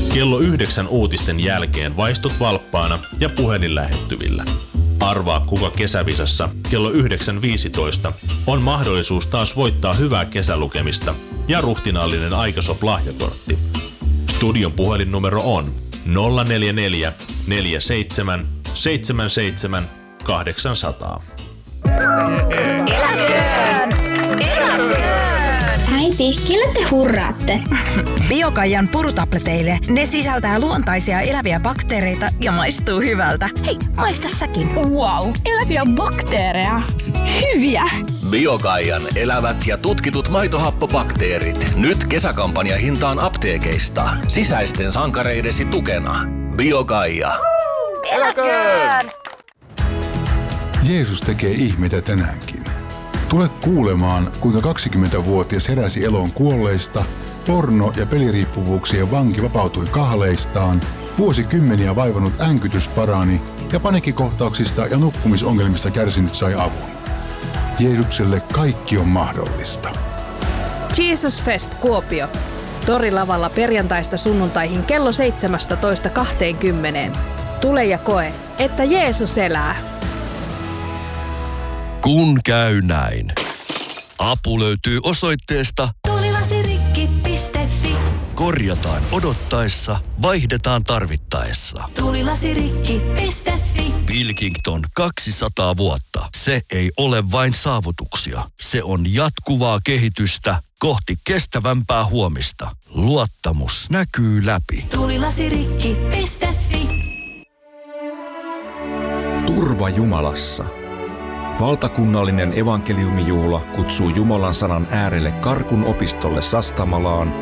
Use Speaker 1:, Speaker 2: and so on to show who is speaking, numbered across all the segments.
Speaker 1: Kello 9 uutisten jälkeen vaistut valppaana ja puhelin lähettyvillä. Arvaa kuka kesävisassa kello 9.15 on mahdollisuus taas voittaa hyvää kesälukemista ja ruhtinaallinen Aikasop-lahjakortti. Studion puhelinnumero on 044 47 77 800.
Speaker 2: Eläköön! Eläköön!
Speaker 3: Äiti, kelle te hurraatte?
Speaker 2: Biokaijan purutableteille. Ne sisältää luontaisia eläviä bakteereita ja maistuu hyvältä. Hei, maista säkin.
Speaker 3: Wow, eläviä bakteereja. Hyviä!
Speaker 4: Biokaijan elävät ja tutkitut maitohappobakteerit. Nyt kesäkampanjahintaan apteekeista. Sisäisten sankareidesi tukena. Biokaija.
Speaker 2: Eläköön!
Speaker 5: Jeesus tekee ihmeitä tänäänkin. Tule kuulemaan, kuinka 20-vuotias heräsi eloon kuolleista, porno- ja peliriippuvuuksien vanki vapautui kahleistaan, vuosikymmeniä vaivannut änkytys parani ja paniikkikohtauksista ja nukkumisongelmista kärsinyt sai avun. Jeesukselle kaikki on mahdollista.
Speaker 6: Jesus Fest Kuopio. Torilavalla perjantaista sunnuntaihin kello 17.20. Tule ja koe, että Jeesus elää.
Speaker 7: Kun käy näin. Apu löytyy osoitteesta
Speaker 8: tulilasirikki.fi.
Speaker 7: Korjataan odottaessa, vaihdetaan tarvittaessa.
Speaker 8: Tulilasirikki.fi.
Speaker 7: Pilkington 200 vuotta. Se ei ole vain saavutuksia. Se on jatkuvaa kehitystä kohti kestävämpää huomista. Luottamus näkyy läpi.
Speaker 8: Tulilasirikki.fi.
Speaker 9: Turva Jumalassa. Valtakunnallinen evankeliumijuhla kutsuu Jumalan sanan äärelle Karkun opistolle Sastamalaan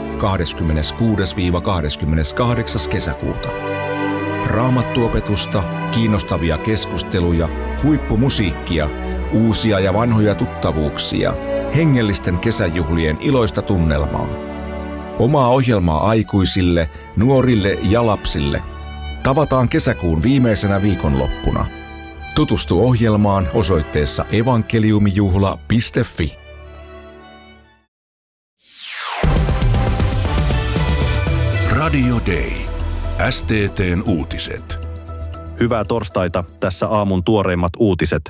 Speaker 9: 26-28. kesäkuuta. Raamattuopetusta, kiinnostavia keskusteluja, huippumusiikkia, uusia ja vanhoja tuttavuuksia, hengellisten kesäjuhlien iloista tunnelmaa. Omaa ohjelmaa aikuisille, nuorille ja lapsille. Tavataan kesäkuun viimeisenä viikonloppuna. Tutustu ohjelmaan osoitteessa evankeliumijuhla.fi.
Speaker 10: Radio Day. STT:n uutiset.
Speaker 11: Hyvää torstaita, tässä aamun tuoreimmat uutiset.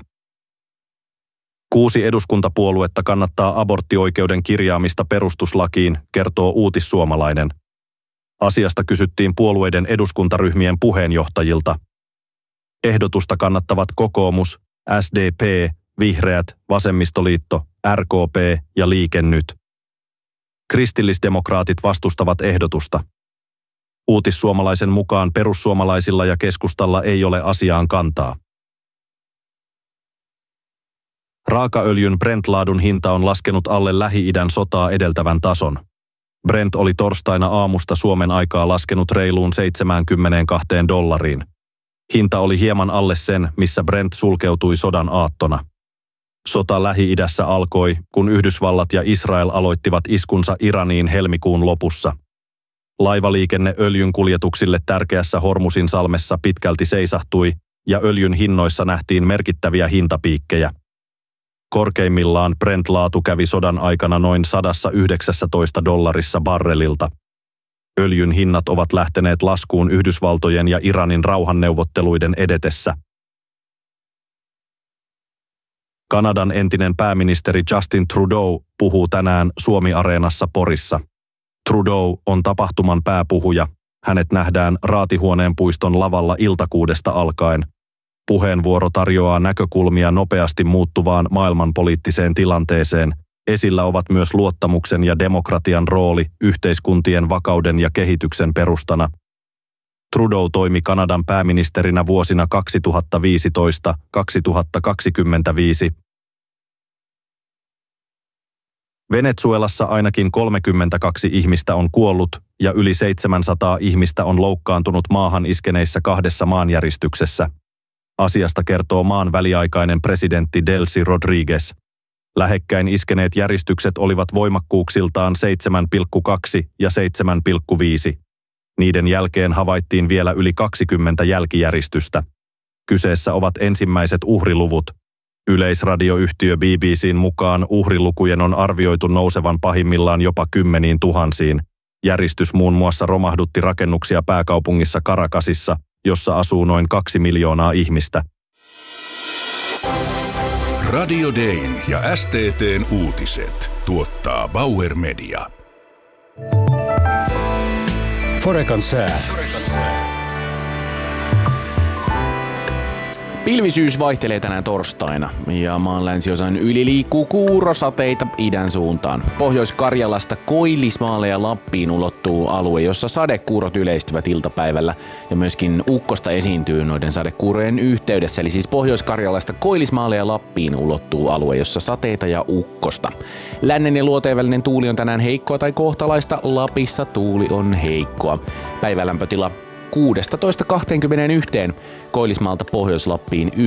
Speaker 11: 6 eduskuntapuoluetta kannattaa aborttioikeuden kirjaamista perustuslakiin, kertoo Uutissuomalainen. Asiasta kysyttiin puolueiden eduskuntaryhmien puheenjohtajilta. Ehdotusta kannattavat kokoomus, SDP, Vihreät, Vasemmistoliitto, RKP ja Liike Nyt. Kristillisdemokraatit vastustavat ehdotusta. Uutissuomalaisen mukaan perussuomalaisilla ja keskustalla ei ole asiaan kantaa. Raakaöljyn Brent-laadun hinta on laskenut alle Lähi-idän sotaa edeltävän tason. Brent oli torstaina aamusta Suomen aikaa laskenut reiluun $72. Hinta oli hieman alle sen, missä Brent sulkeutui sodan aattona. Sota Lähi-idässä alkoi, kun Yhdysvallat ja Israel aloittivat iskunsa Iraniin helmikuun lopussa. Laivaliikenne öljyn kuljetuksille tärkeässä Hormusin salmessa pitkälti seisahtui ja öljyn hinnoissa nähtiin merkittäviä hintapiikkejä. Korkeimmillaan Brent-laatu kävi sodan aikana noin $119 barrelilta. Öljyn hinnat ovat lähteneet laskuun Yhdysvaltojen ja Iranin rauhanneuvotteluiden edetessä. Kanadan entinen pääministeri Justin Trudeau puhuu tänään Suomi-areenassa Porissa. Trudeau on tapahtuman pääpuhuja. Hänet nähdään Raatihuoneen puiston lavalla iltakuudesta alkaen. Puheenvuoro tarjoaa näkökulmia nopeasti muuttuvaan maailmanpoliittiseen tilanteeseen. Esillä ovat myös luottamuksen ja demokratian rooli yhteiskuntien vakauden ja kehityksen perustana. Trudeau toimi Kanadan pääministerinä vuosina 2015-2025. Venezuelassa ainakin 32 ihmistä on kuollut ja yli 700 ihmistä on loukkaantunut maahan iskeneissä 2 maanjäristyksessä. Asiasta kertoo maan väliaikainen presidentti Delcy Rodriguez. Lähekkäin iskeneet järistykset olivat voimakkuuksiltaan 7,2 ja 7,5. Niiden jälkeen havaittiin vielä yli 20 jälkijäristystä. Kyseessä ovat ensimmäiset uhriluvut. Yleisradioyhtiö BBC:n mukaan uhrilukujen on arvioitu nousevan pahimmillaan jopa 10 000. Järistys muun muassa romahdutti rakennuksia pääkaupungissa Caracasissa, jossa asuu noin 2 miljoonaa ihmistä.
Speaker 10: Radio Dayn ja STT:n uutiset tuottaa Bauer Media.
Speaker 12: Forecan sää.
Speaker 13: Pilvisyys vaihtelee tänään torstaina ja maan länsiosan yli liikkuu kuurosateita idän suuntaan. Pohjois-Karjalasta Koillismaalle ja Lappiin ulottuu alue, jossa sadekuurot yleistyvät iltapäivällä ja myöskin ukkosta esiintyy noiden sadekuurojen yhteydessä. Eli siis Pohjois-Karjalasta Koillismaalle ja Lappiin ulottuu alue, jossa sateita ja ukkosta. Lännen ja luoteen välinen tuuli on tänään heikkoa tai kohtalaista. Lapissa tuuli on heikkoa. Päivälämpötila 16-21, Koillismaalta Pohjois-Lappiin